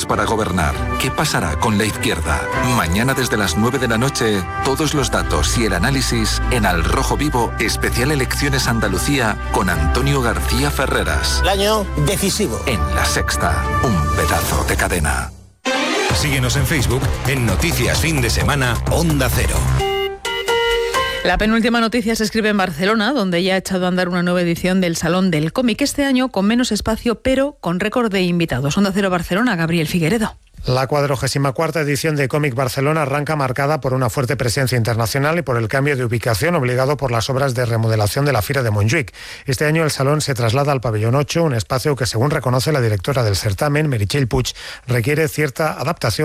Junts para gobernar. ¿Qué pasará con la izquierda? Mañana desde las 9 de la noche, todos los datos y el análisis en Al Rojo Vivo, especial Elecciones Andalucía con Antonio García Ferreras. El año decisivo. En La Sexta, un pedazo de cadena. Síguenos en Facebook en Noticias Fin de Semana Onda Cero. La penúltima noticia se escribe en Barcelona, donde ya ha echado a andar una nueva edición del Salón del Cómic, este año con menos espacio, pero con récord de invitados. Onda Cero Barcelona, Gabriel Figueredo. La 44ª edición de Cómic Barcelona arranca marcada por una fuerte presencia internacional y por el cambio de ubicación obligado por las obras de remodelación de la Fira de Montjuïc. Este año el salón se traslada al pabellón 8, un espacio que, según reconoce la directora del certamen, Meritxell Puig, requiere cierta adaptación